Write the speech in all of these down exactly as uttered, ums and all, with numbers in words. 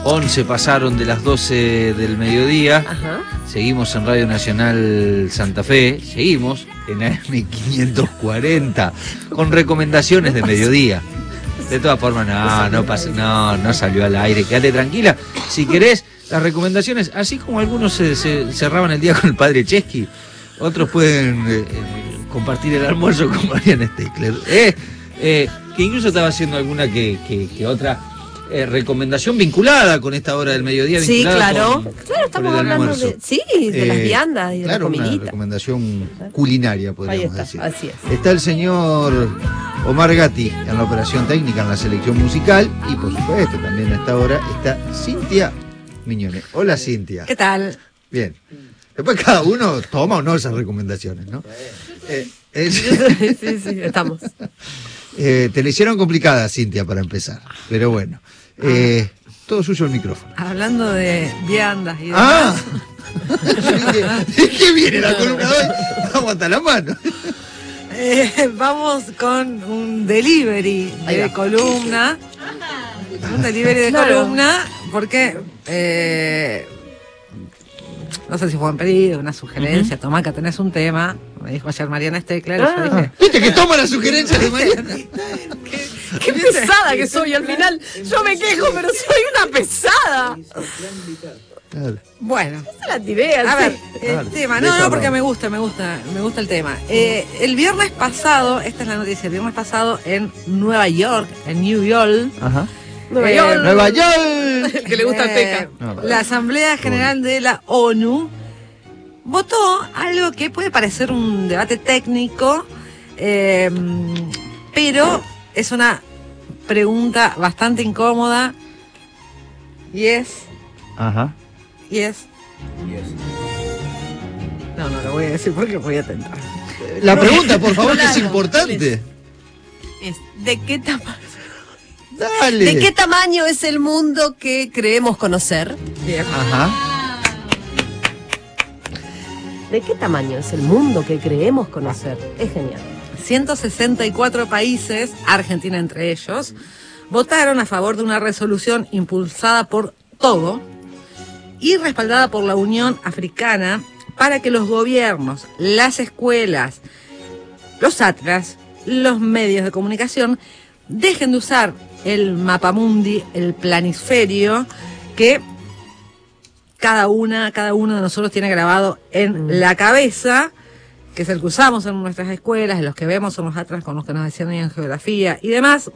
once pasaron de las doce del mediodía. Ajá. Seguimos en Radio Nacional Santa Fe. Seguimos en A M quinientos cuarenta con recomendaciones de mediodía. De todas formas, no, no, pasó, no, no salió al aire. Quédate tranquila. Si querés, las recomendaciones, así como algunos se, se cerraban el día con el padre Chesky, otros pueden eh, compartir el almuerzo con Mariana Steckler. Eh, eh, que incluso estaba haciendo alguna que, que, que otra eh, recomendación vinculada con esta hora del mediodía. Sí, claro. Con, claro, estamos hablando de, sí, de eh, las viandas y de claro, la comidita. Una recomendación culinaria, podríamos está, decir. Así es. Está el señor Omar Gatti en la operación técnica, en la selección musical, y por supuesto también a esta hora está Cintia Miñone. Hola, Cintia. ¿Qué tal? Bien. Después cada uno toma o no esas recomendaciones, ¿no? Eh, es... sí, sí, estamos. Eh, te le hicieron complicada, Cintia, para empezar. Pero bueno. Eh, ah. Todo suyo el micrófono. Hablando de viandas y demás. ¡Ah! ¿De qué viene la columna hoy? Vamos hasta la mano. Eh, vamos con un delivery de columna. Un delivery de claro. columna, porque eh, no sé si fue un pedido, una sugerencia. Uh-huh. Tomá, que tenés un tema. Me dijo ayer Mariana Steckler. Ah, yo dije, ¿viste que toma la sugerencia de Mariana? ¿Qué, qué pesada que soy al final. Yo me quejo, pero soy una pesada. Claro. Bueno, esa la tiré, a ver, el claro. tema, no, no, porque me gusta, me gusta, me gusta el tema. Eh, el viernes pasado, esta es la noticia, el viernes pasado en Nueva York, en New York. Ajá. Nueva eh, York. Nueva York. El que le gusta el peca. No, la Asamblea General de la ONU votó algo que puede parecer un debate técnico, eh, pero es una pregunta bastante incómoda y es... Ajá. Y es... No, no lo voy a decir porque voy a tentar. La pregunta, por favor, que es importante. Es, ¿de qué tamaño? Dale. ¿De qué tamaño es el mundo que creemos conocer? Bien. Ajá. ¿De qué tamaño es el mundo que creemos conocer? Es genial. ciento sesenta y cuatro países, Argentina entre ellos, votaron a favor de una resolución impulsada por Togo y respaldada por la Unión Africana para que los gobiernos, las escuelas, los atlas, los medios de comunicación dejen de usar el mapamundi, el planisferio, que cada una, cada uno de nosotros tiene grabado en mm. la cabeza, que es el que usamos en nuestras escuelas, en los que vemos en los atlas con los que nos enseñan geografía y demás,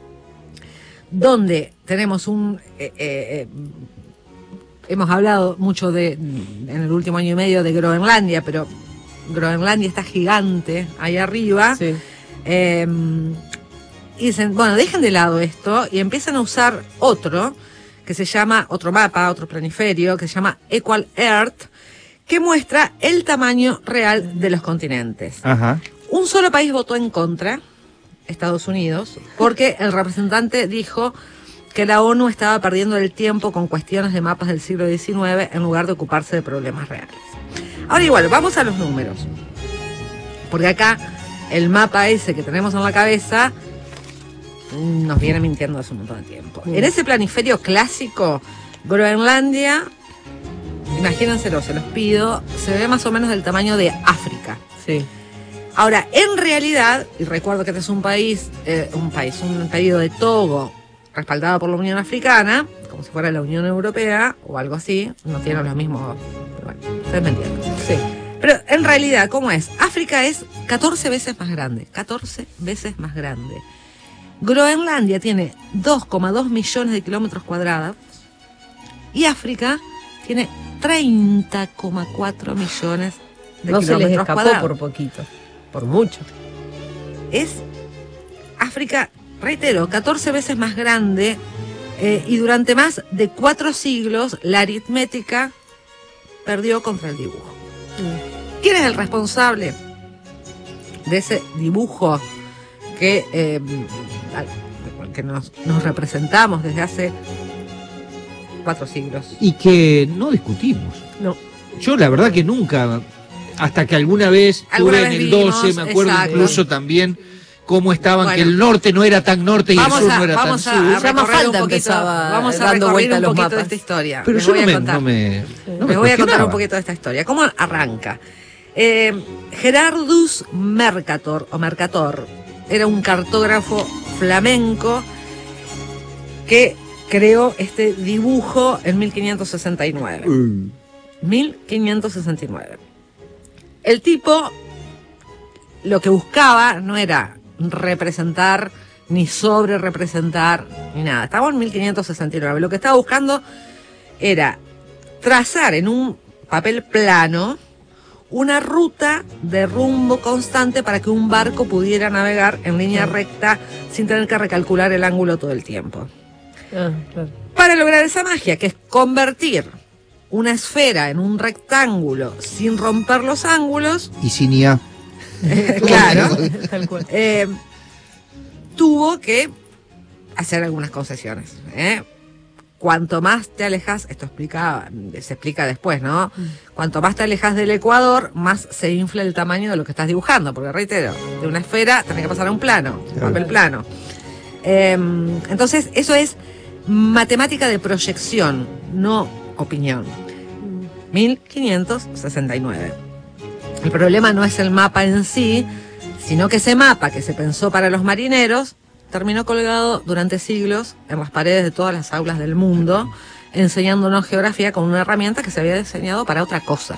donde tenemos un... Eh, eh, hemos hablado mucho de, en el último año y medio, de Groenlandia, pero Groenlandia está gigante ahí arriba. Sí. Eh, y dicen, bueno, dejen de lado esto y empiezan a usar otro, que se llama, otro mapa, otro planiferio, que se llama Equal Earth, que muestra el tamaño real de los continentes. Ajá. Un solo país votó en contra, Estados Unidos, porque el representante dijo que la ONU estaba perdiendo el tiempo con cuestiones de mapas del siglo diecinueve en lugar de ocuparse de problemas reales. Ahora igual, vamos a los números. Porque acá el mapa ese que tenemos en la cabeza nos viene mintiendo hace un montón de tiempo. Mm. En ese planiferio clásico, Groenlandia, imagínenselo, se los pido, se ve más o menos del tamaño de África. Sí. Ahora, en realidad, y recuerdo que este es un país, eh, un país, un pedido de Togo, respaldado por la Unión Africana, como si fuera la Unión Europea o algo así, no tienen los mismos... Bueno, ustedes me entienden. Sí. Pero en realidad, ¿cómo es? África es catorce veces más grande, catorce veces más grande. Groenlandia tiene dos coma dos millones de kilómetros cuadrados y África tiene treinta coma cuatro millones de no kilómetros cuadrados. No se les escapó cuadrados. Por poquito, por mucho. Es África... Reitero, catorce veces más grande eh, y durante más de cuatro siglos la aritmética perdió contra el dibujo. Mm. ¿Quién es el responsable de ese dibujo que, eh, que nos, nos representamos desde hace cuatro siglos? Y que no discutimos. No. Yo la verdad que nunca, hasta que alguna vez ¿Alguna tuve vez en el vimos, doce, me acuerdo exacto. incluso también... cómo estaban, Bueno. que el norte no era tan norte y Vamos el sur a, no era vamos tan a, sur. a Ya más recorrer falta un poquito, empezaba vamos a dando recorrer vuelta un los poquito mapas. de esta historia. Pero Les yo voy no a me, contar. no me, no me Les voy a contar un cuestionaba. poquito de esta historia. ¿Cómo arranca? Eh, Gerardus Mercator, o Mercator, era un cartógrafo flamenco que creó este dibujo en mil quinientos sesenta y nueve. Uh, mil quinientos sesenta y nueve. El tipo lo que buscaba no era representar, ni sobre representar, ni nada. Estamos en mil quinientos sesenta y nueve. Lo que estaba buscando era trazar en un papel plano una ruta de rumbo constante para que un barco pudiera navegar en línea recta sin tener que recalcular el ángulo todo el tiempo. Ah, claro. Para lograr esa magia, que es convertir una esfera en un rectángulo sin romper los ángulos, Y sin I A. claro, Tal cual. eh, tuvo que hacer algunas concesiones. ¿eh? Cuanto más te alejas, esto explica, se explica después, ¿no? Cuanto más te alejas del ecuador, más se infla el tamaño de lo que estás dibujando, porque reitero, de una esfera tenés que pasar a un plano, Claro. papel plano. Eh, entonces, eso es matemática de proyección, no opinión. mil quinientos sesenta y nueve. El problema no es el mapa en sí, sino que ese mapa que se pensó para los marineros terminó colgado durante siglos en las paredes de todas las aulas del mundo, enseñándonos geografía con una herramienta que se había diseñado para otra cosa.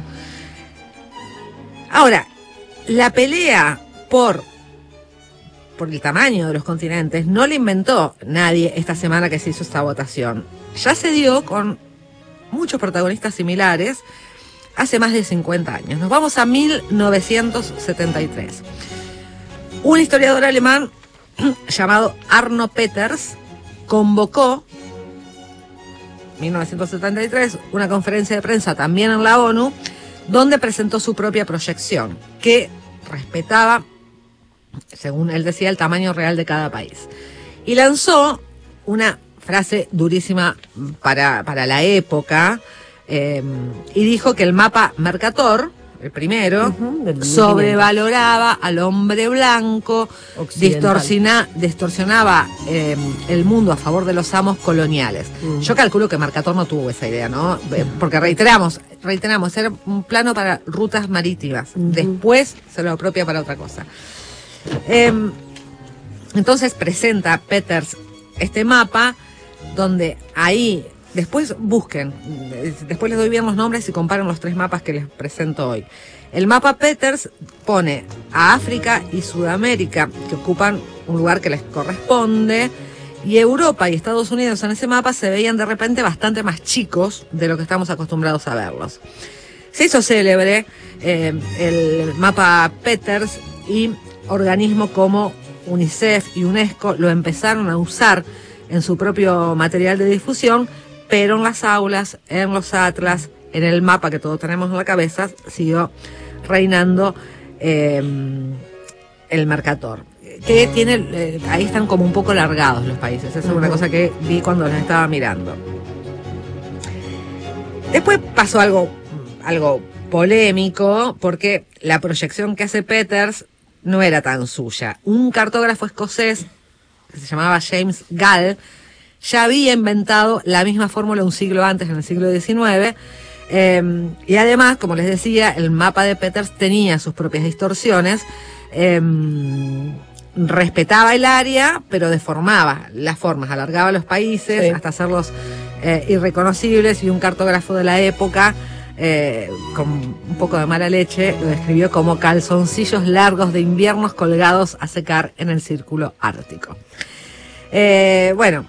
Ahora, la pelea por, por el tamaño de los continentes no la inventó nadie esta semana que se hizo esta votación. Ya se dio con muchos protagonistas similares hace más de cincuenta años. Nos vamos a mil novecientos setenta y tres. Un historiador alemán llamado Arno Peters convocó en mil novecientos setenta y tres una conferencia de prensa también en la ONU, donde presentó su propia proyección, que respetaba, según él decía, el tamaño real de cada país. Y lanzó una frase durísima para, para la época, eh, y dijo que el mapa Mercator, el primero, Ujú, del sobrevaloraba al hombre blanco, Occidental. distorsiona- distorsionaba eh, el mundo a favor de los amos coloniales. Mm. Yo calculo que Mercator no tuvo esa idea, ¿no? Eh, Porque reiteramos, reiteramos, era un plano para rutas marítimas. Ujú. Después se lo apropia para otra cosa. Eh, entonces presenta Peters este mapa, donde ahí, después busquen, después les doy bien los nombres y comparen los tres mapas que les presento hoy. El mapa Peters pone a África y Sudamérica, que ocupan un lugar que les corresponde, y Europa y Estados Unidos en ese mapa se veían de repente bastante más chicos de lo que estamos acostumbrados a verlos. Se hizo célebre eh, el mapa Peters, y organismos como UNICEF y UNESCO lo empezaron a usar en su propio material de difusión, pero en las aulas, en los atlas, en el mapa que todos tenemos en la cabeza, siguió reinando eh, el Mercator. Que tiene, eh, ahí están como un poco largados los países. Esa es una cosa que vi cuando los estaba mirando. Después pasó algo, algo polémico, porque la proyección que hace Peters no era tan suya. Un cartógrafo escocés que se llamaba James Gall ya había inventado la misma fórmula un siglo antes, en el siglo diecinueve, eh, y además, como les decía, el mapa de Peters tenía sus propias distorsiones, eh, respetaba el área, pero deformaba las formas, alargaba los países Sí. hasta hacerlos eh, irreconocibles, y un cartógrafo de la época, eh, con un poco de mala leche, lo describió como calzoncillos largos de inviernos colgados a secar en el círculo ártico. Eh, bueno,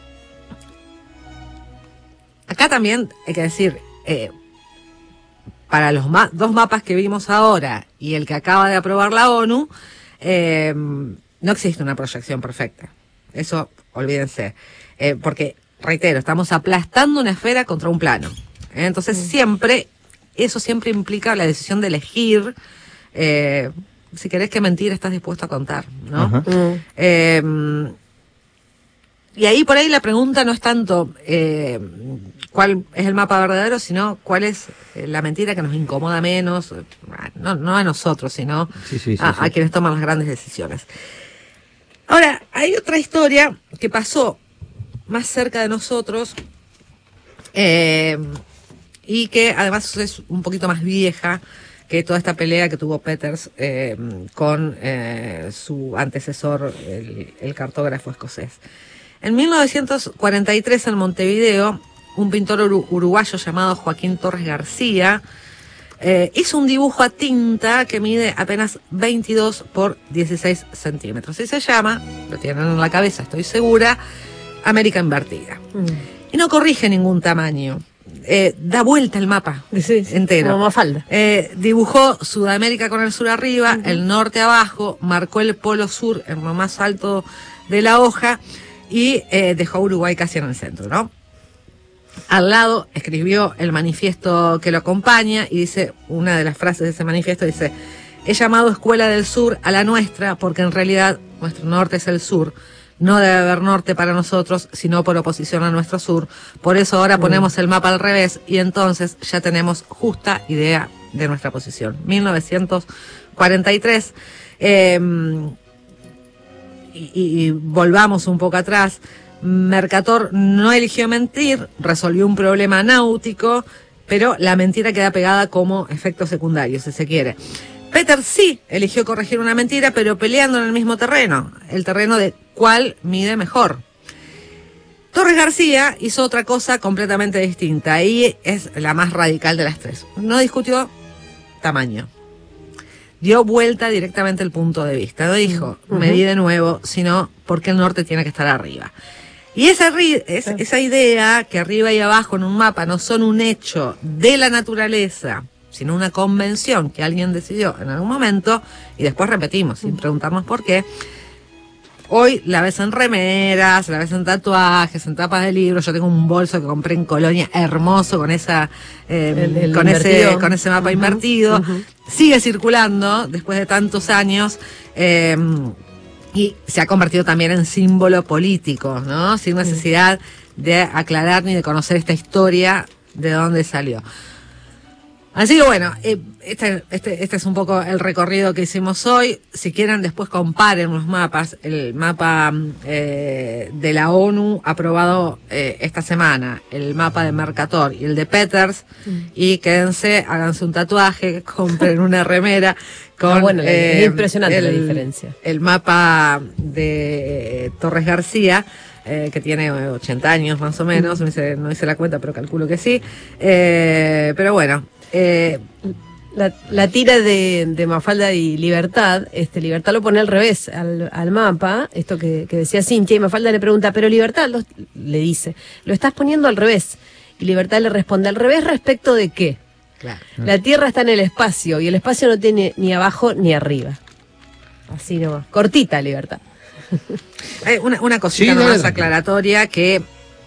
acá también hay que decir, eh, para los ma- dos mapas que vimos ahora y el que acaba de aprobar la ONU, eh, no existe una proyección perfecta. Eso, olvídense. Eh, porque, reitero, estamos aplastando una esfera contra un plano. ¿eh? Entonces, siempre, eso siempre implica la decisión de elegir, eh, si querés qué mentira estás dispuesto a contar, ¿no? Ajá. Mm. Eh, y ahí por ahí la pregunta no es tanto eh, cuál es el mapa verdadero, sino cuál es eh, la mentira que nos incomoda menos, no, no a nosotros, sino Sí, sí, sí, a, sí. a quienes toman las grandes decisiones. Ahora, hay otra historia que pasó más cerca de nosotros, eh, y que además es un poquito más vieja que toda esta pelea que tuvo Peters eh, con eh, su antecesor, el, el cartógrafo escocés. En mil novecientos cuarenta y tres, en Montevideo, un pintor uru- uruguayo llamado Joaquín Torres García eh, hizo un dibujo a tinta que mide apenas veintidós por dieciséis centímetros. Y se llama, lo tienen en la cabeza, estoy segura, América Invertida. Mm. Y no corrige ningún tamaño. Eh, da vuelta el mapa Sí, sí, entero. como Mafalda. Eh, dibujó Sudamérica con el sur arriba, uh-huh. el norte abajo, marcó el polo sur en lo más alto de la hoja y eh, dejó Uruguay casi en el centro, ¿no? Al lado escribió el manifiesto que lo acompaña y dice, una de las frases de ese manifiesto dice: he llamado Escuela del Sur a la nuestra porque en realidad nuestro norte es el sur. No debe haber norte para nosotros, sino por oposición a nuestro sur. Por eso ahora ponemos el mapa al revés y entonces ya tenemos justa idea de nuestra posición. mil novecientos cuarenta y tres. Eh, y, y volvamos un poco atrás. Mercator no eligió mentir, resolvió un problema náutico, pero la mentira queda pegada como efecto secundario, si se quiere. Peters sí eligió corregir una mentira, pero peleando en el mismo terreno, el terreno de cuál mide mejor. Torres García hizo otra cosa completamente distinta, y es la más radical de las tres. No discutió tamaño. Dio vuelta directamente el punto de vista. No dijo, uh-huh. medí de nuevo, sino porque el norte tiene que estar arriba. Y esa, esa, esa idea que arriba y abajo en un mapa no son un hecho de la naturaleza, sino una convención que alguien decidió en algún momento, y después repetimos, sin preguntarnos por qué. Hoy la ves en remeras, la ves en tatuajes, en tapas de libros. Yo tengo un bolso que compré en Colonia, hermoso, con esa eh, el, el con ese con ese mapa uh-huh, invertido. Uh-huh. Sigue circulando después de tantos años, eh, y se ha convertido también en símbolo político, ¿no? Sin necesidad de aclarar ni de conocer esta historia de dónde salió. Así que bueno, eh, este, este, este es un poco el recorrido que hicimos hoy. Si quieren, después comparen los mapas. El mapa eh, de la ONU aprobado eh, esta semana, el mapa de Mercator y el de Peters, mm. y quédense, háganse un tatuaje, compren una remera con... Ah, bueno, eh, es impresionante el, la diferencia. El mapa de Torres García, Eh, que tiene ochenta años más o menos, no hice, no hice la cuenta, pero calculo que sí. Eh, pero bueno. Eh, la, la tira de, de Mafalda y Libertad, este Libertad lo pone al revés al, al mapa, esto que, que decía Cintia, y Mafalda le pregunta, pero Libertad, lo, le dice, lo estás poniendo al revés. Y Libertad le responde, ¿al revés respecto de qué? Claro. La Tierra está en el espacio, y el espacio no tiene ni abajo ni arriba. Así nomás. Cortita, Libertad. Hay una, una cosita sí, más aclaratoria, que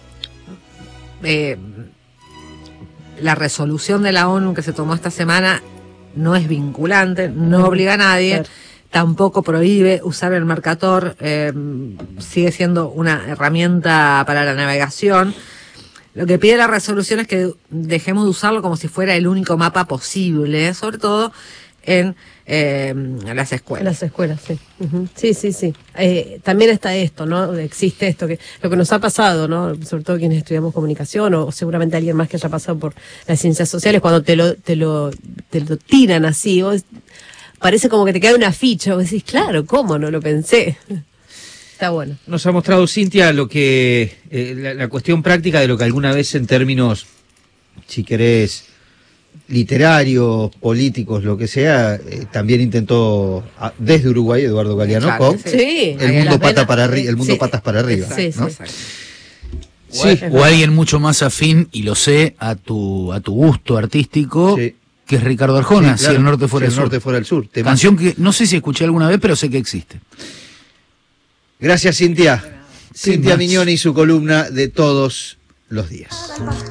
eh, la resolución de la ONU que se tomó esta semana no es vinculante, no obliga a nadie, claro. Tampoco prohíbe usar el Mercator, eh, sigue siendo una herramienta para la navegación. Lo que pide la resolución es que dejemos de usarlo como si fuera el único mapa posible, sobre todo en eh, las escuelas. Las escuelas, sí. Uh-huh. Sí, sí, sí. Eh, también está esto, ¿no? Existe esto, que lo que nos ha pasado, ¿no? Sobre todo quienes estudiamos comunicación, o seguramente alguien más que haya pasado por las ciencias sociales, cuando te lo, te lo, te lo tiran así, vos, parece como que te cae una ficha, vos decís, claro, ¿cómo? No lo pensé. Está bueno. Nos ha mostrado Cintia lo que, eh, la, la cuestión práctica de lo que alguna vez en términos, si querés, literarios, políticos, lo que sea, eh, también intentó a, desde Uruguay Eduardo Galeano, claro, con sí. el mundo pata para arriba, el mundo sí. patas para arriba, sí, ¿no? sí, sí. O alguien mucho más afín, y lo sé, a tu a tu gusto artístico, sí. que es Ricardo Arjona, sí, claro. Si el norte fuera si el, el norte sur. fuera el sur. Te Canción que no sé si escuché alguna vez, pero sé que existe. Gracias, Cintia. Cintia Mignoni y su columna de todos los días.